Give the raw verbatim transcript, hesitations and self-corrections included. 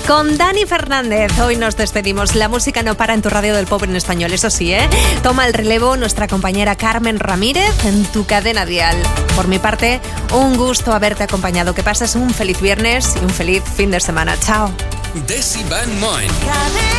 Con Dani Fernández, hoy nos despedimos. La música no para en tu radio del pop en español, eso sí, ¿eh? Toma el relevo nuestra compañera Carmen Ramírez en tu cadena dial. Por mi parte, un gusto haberte acompañado. Que pases un feliz viernes y un feliz fin de semana. Chao. Desi Van Moen.